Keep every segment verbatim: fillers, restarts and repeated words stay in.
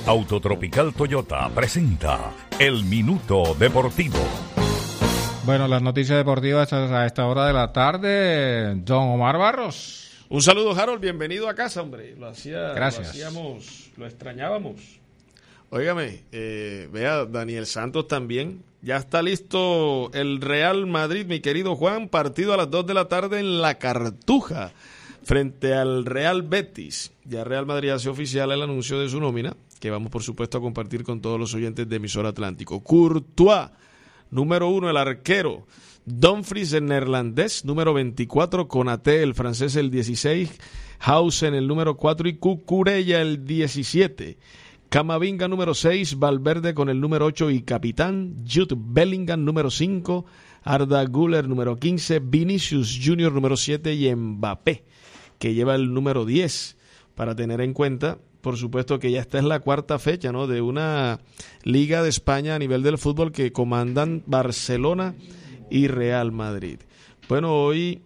Autotropical Toyota presenta El Minuto Deportivo. Bueno, las noticias deportivas a esta hora de la tarde, Don Omar Barros. Un saludo, Harold, bienvenido a casa, hombre. Lo hacía, Gracias. Lo hacíamos, lo extrañábamos. Óigame, eh, vea, Daniel Santos también. Ya está listo el Real Madrid, mi querido Juan. Partido a las dos de la tarde en La Cartuja, frente al Real Betis. Ya Real Madrid hace oficial el anuncio de su nómina, que vamos, por supuesto, a compartir con todos los oyentes de Emisora Atlántico. Courtois, número uno, el arquero. Dumfries, el neerlandés, número veinticuatro. Konaté, el francés, el dieciséis. Hausen, el número cuatro. Y Cucurella, el diecisiete. Camavinga, número seis. Valverde con el número ocho y capitán. Jude Bellingham, número cinco. Arda Güler, número quince. Vinicius Junior, número siete. Y Mbappé, que lleva el número diez. Para tener en cuenta, por supuesto, que ya esta es la cuarta fecha, ¿no?, de una Liga de España a nivel del fútbol que comandan Barcelona y Real Madrid. Bueno, hoy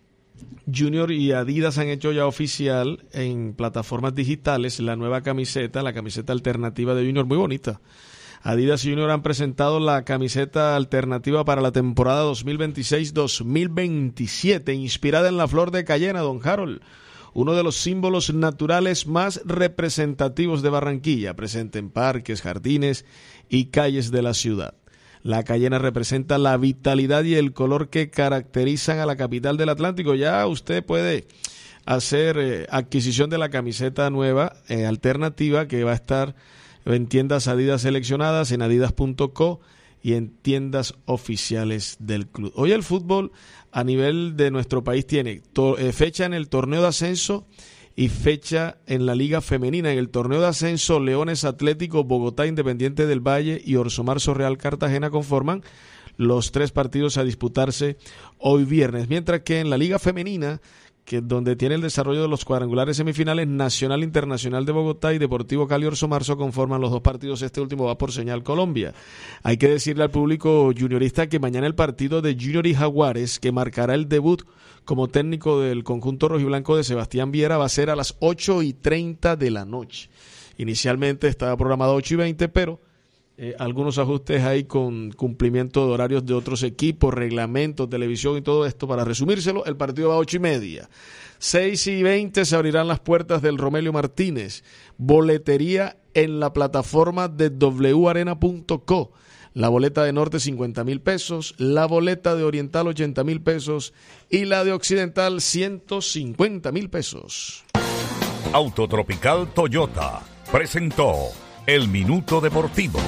Junior y Adidas han hecho ya oficial en plataformas digitales la nueva camiseta, la camiseta alternativa de Junior, muy bonita. Adidas y Junior han presentado la camiseta alternativa para la temporada dos mil veintiséis dos mil veintisiete, inspirada en la flor de cayena, don Harold, uno de los símbolos naturales más representativos de Barranquilla, presente en parques, jardines y calles de la ciudad. La cayena representa la vitalidad y el color que caracterizan a la capital del Atlántico. Ya usted puede hacer eh, adquisición de la camiseta nueva, eh, alternativa, que va a estar en tiendas Adidas seleccionadas, en adidas punto co y en tiendas oficiales del club. Hoy el fútbol a nivel de nuestro país tiene to- eh, fecha en el torneo de ascenso y fecha en la Liga Femenina. En el torneo de ascenso, Leones Atlético, Bogotá, Independiente del Valle y Orso Marzo Real Cartagena conforman los tres partidos a disputarse hoy viernes. Mientras que en la Liga Femenina, que donde tiene el desarrollo de los cuadrangulares semifinales, Nacional Internacional de Bogotá y Deportivo Cali Orso Marzo conforman los dos partidos. Este último va por señal Colombia. Hay que decirle al público juniorista que mañana el partido de Junior y Jaguares, que marcará el debut como técnico del conjunto rojiblanco de Sebastián Viera, va a ser a las ocho y treinta de la noche. Inicialmente estaba programado a ocho y veinte, pero Eh, algunos ajustes ahí con cumplimiento de horarios de otros equipos, reglamentos, televisión y todo esto. Para resumírselo, el partido va a ocho y media. seis y veinte se abrirán las puertas del Romelio Martínez. Boletería en la plataforma de doble u arena punto co. La boleta de Norte cincuenta mil pesos, la boleta de Oriental ochenta mil pesos y la de Occidental ciento cincuenta mil pesos. Autotropical Toyota presentó El Minuto Deportivo.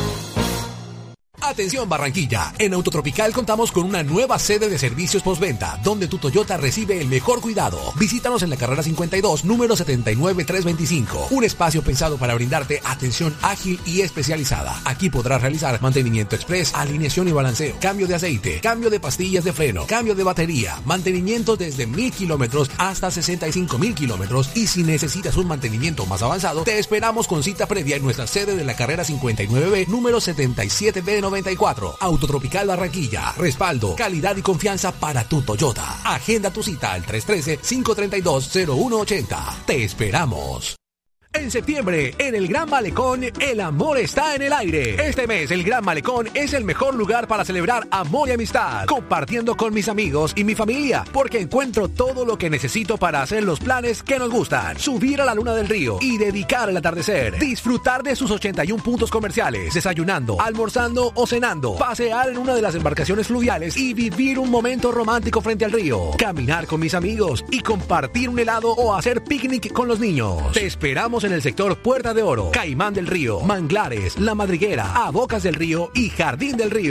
Atención Barranquilla, en Autotropical contamos con una nueva sede de servicios postventa, donde tu Toyota recibe el mejor cuidado. Visítanos en la carrera cincuenta y dos, número setenta y nueve trescientos veinticinco, un espacio pensado para brindarte atención ágil y especializada. Aquí podrás realizar mantenimiento express, alineación y balanceo, cambio de aceite, cambio de pastillas de freno, cambio de batería, mantenimiento desde mil kilómetros hasta sesenta y cinco mil kilómetros, y si necesitas un mantenimiento más avanzado, te esperamos con cita previa en nuestra sede de la carrera cincuenta y nueve B, número setenta y siete B noventa y cuatro. Autotropical Barranquilla, respaldo, calidad y confianza para tu Toyota. Agenda tu cita al tres uno tres, cinco tres dos, cero uno ocho cero. Te esperamos. En septiembre, en el Gran Malecón, el amor está en el aire. Este mes, el Gran Malecón es el mejor lugar para celebrar amor y amistad, compartiendo con mis amigos y mi familia, porque encuentro todo lo que necesito para hacer los planes que nos gustan. Subir a la luna del río y dedicar el atardecer. Disfrutar de sus ochenta y uno puntos comerciales, desayunando, almorzando o cenando. Pasear en una de las embarcaciones fluviales y vivir un momento romántico frente al río. Caminar con mis amigos y compartir un helado o hacer picnic con los niños. Te esperamos en el sector Puerta de Oro, Caimán del Río, Manglares, La Madriguera, A Bocas del Río y Jardín del Río.